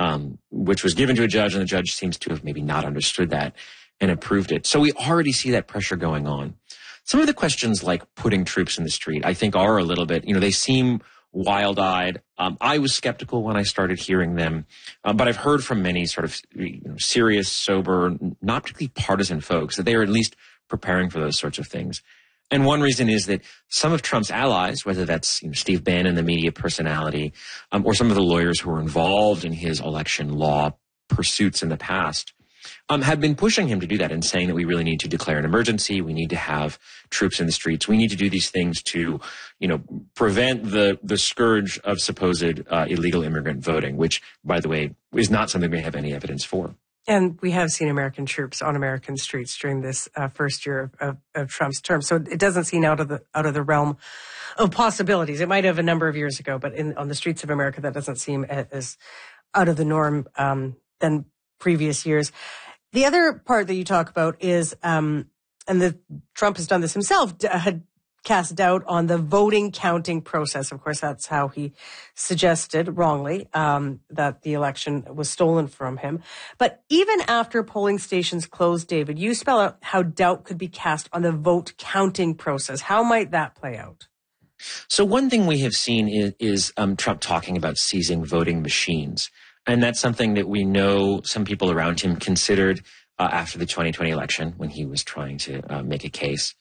which was given to a judge, and the judge seems to have maybe not understood that and approved it. So we already see that pressure going on. Some of the questions like putting troops in the street, I think are a little bit, they seem wild-eyed. I was skeptical when I started hearing them, but I've heard from many sort of serious, sober, not particularly partisan folks that they are at least preparing for those sorts of things. And one reason is that some of Trump's allies, whether that's Steve Bannon, the media personality, or some of the lawyers who were involved in his election law pursuits in the past, have been pushing him to do that and saying that we really need to declare an emergency. We need to have troops in the streets. We need to do these things to, prevent the scourge of supposed illegal immigrant voting, which, by the way, is not something we have any evidence for. And we have seen American troops on American streets during this first year of Trump's term. So it doesn't seem out of the realm of possibilities. It might have a number of years ago, but on the streets of America, that doesn't seem as out of the norm than previous years. The other part that you talk about is, and Trump has done this himself, had cast doubt on the voting counting process. Of course, that's how he suggested, wrongly, that the election was stolen from him. But even after polling stations closed, David, you spell out how doubt could be cast on the vote counting process. How might that play out? So one thing we have seen is Trump talking about seizing voting machines. And that's something that we know some people around him considered after the 2020 election when he was trying to make a case.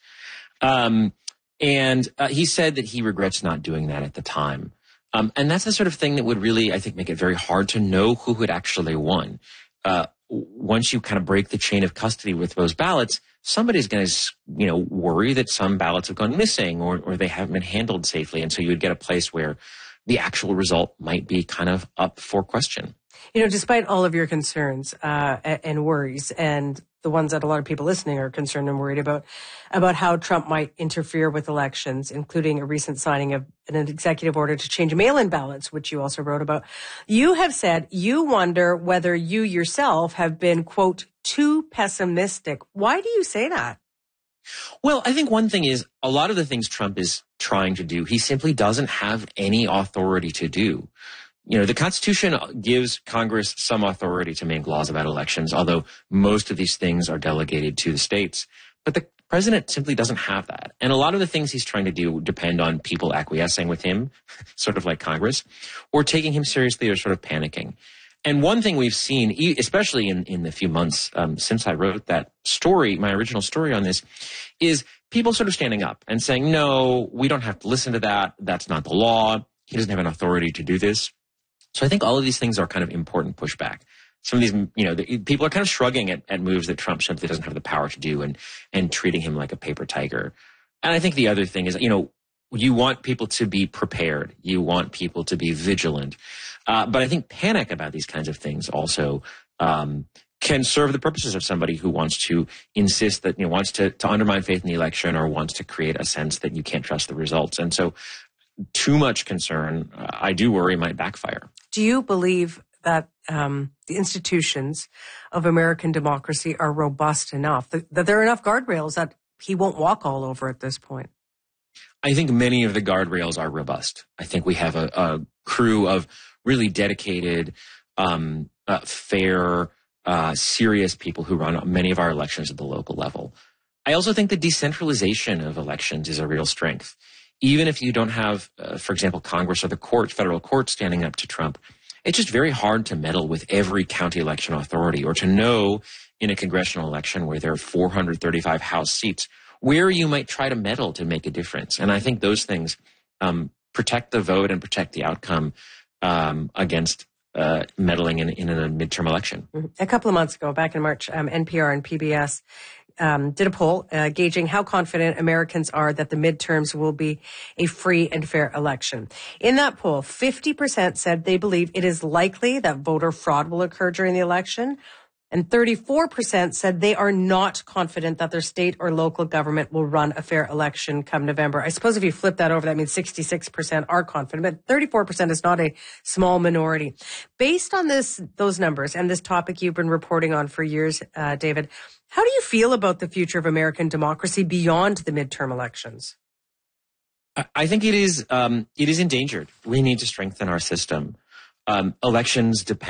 And he said that he regrets not doing that at the time. And that's the sort of thing that would really, I think, make it very hard to know who had actually won. Once you kind of break the chain of custody with those ballots, somebody's going to, worry that some ballots have gone missing or they haven't been handled safely. And so you would get a place where the actual result might be kind of up for question. Despite all of your concerns and worries, and the ones that a lot of people listening are concerned and worried about how Trump might interfere with elections, including a recent signing of an executive order to change mail-in ballots, which you also wrote about, you have said you wonder whether you yourself have been, quote, too pessimistic. Why do you say that? Well, I think one thing is a lot of the things Trump is trying to do, he simply doesn't have any authority to do. The Constitution gives Congress some authority to make laws about elections, although most of these things are delegated to the states. But the president simply doesn't have that. And a lot of the things he's trying to do depend on people acquiescing with him, sort of like Congress, or taking him seriously or sort of panicking. And one thing we've seen, especially in the few months since I wrote that story, my original story on this, is people sort of standing up and saying, no, we don't have to listen to that. That's not the law. He doesn't have an authority to do this. So I think all of these things are kind of important pushback. Some of these, people are kind of shrugging at moves that Trump simply doesn't have the power to do and treating him like a paper tiger. And I think the other thing is, you want people to be prepared. You want people to be vigilant. But I think panic about these kinds of things also can serve the purposes of somebody who wants to insist that, wants to undermine faith in the election or wants to create a sense that you can't trust the results. And so too much concern, I do worry, might backfire. Do you believe that the institutions of American democracy are robust enough, that there are enough guardrails that he won't walk all over at this point? I think many of the guardrails are robust. I think we have a crew of really dedicated, fair, serious people who run many of our elections at the local level. I also think the decentralization of elections is a real strength. Even if you don't have, for example, Congress or the court, federal court standing up to Trump, it's just very hard to meddle with every county election authority or to know in a congressional election where there are 435 House seats where you might try to meddle to make a difference. And I think those things protect the vote and protect the outcome against meddling in a midterm election. A couple of months ago, back in March, NPR and PBS did a poll gauging how confident Americans are that the midterms will be a free and fair election. In that poll, 50% said they believe it is likely that voter fraud will occur during the election, and 34% said they are not confident that their state or local government will run a fair election come November. I suppose if you flip that over, that means 66% are confident, but 34% is not a small minority. Based on those numbers and this topic you've been reporting on for years, David, how do you feel about the future of American democracy beyond the midterm elections? I think it is endangered. We need to strengthen our system. Elections depend